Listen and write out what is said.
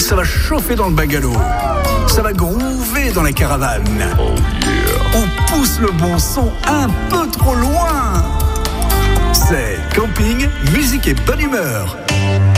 ça va chauffer dans le bungalow. Ça va groover dans la caravane. On pousse le bon son un peu trop loin. C'est camping, musique et bonne humeur.